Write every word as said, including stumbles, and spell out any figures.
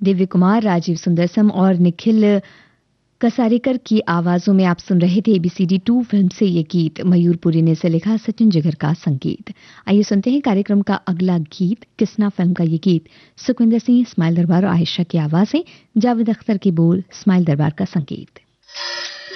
दिव्य कुमार, राजीव सुंदरसम और निखिल कसारेकर की आवाजों में आप सुन रहे थे एबीसीडी टू फिल्म से ये गीत। मयूरपुरी ने इसे लिखा, सचिन जिगर का संगीत। आइए सुनते हैं कार्यक्रम का अगला गीत। किसना फिल्म का ये गीत सुखविंदर सिंह, इस्माइल दरबार और आयशा की आवाजें, जावेद अख्तर की बोल, इस्माइल दरबार का संगीत।